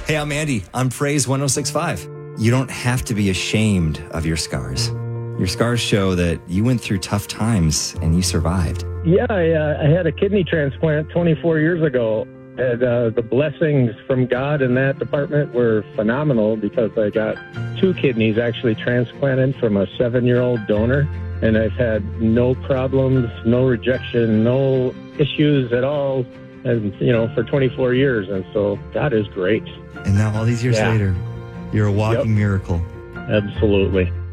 Hey, I'm Andy on Praise 106.5. You don't have to be ashamed of your scars. Your scars show that you went through tough times and you survived. Yeah, I had a kidney transplant 24 years ago. And the blessings from God in that department were phenomenal because I got 2 kidneys actually transplanted from a 7-year-old donor. And I've had no problems, no rejection, no issues at all, and for 24 years. And so God is great. And now all these years later, you're a walking miracle. Absolutely.